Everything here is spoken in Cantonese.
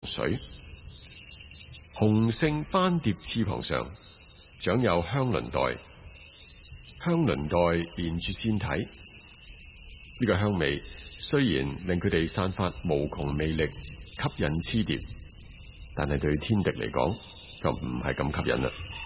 水。雄性斑蝶翅膀上長有香鱗帶，香鱗帶連住腺體。呢個香味雖然令佢哋散發無窮魅力，吸引雌蝶，但係對天敵嚟講就唔係咁吸引啦。